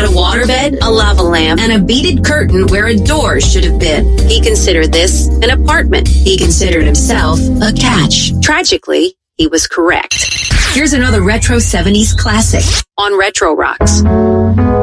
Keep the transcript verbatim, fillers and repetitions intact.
had a waterbed, a lava lamp, and a beaded curtain where a door should have been. He considered this an apartment. He considered himself a catch. Tragically, he was correct. Here's another retro seventies classic on Retro Rocks.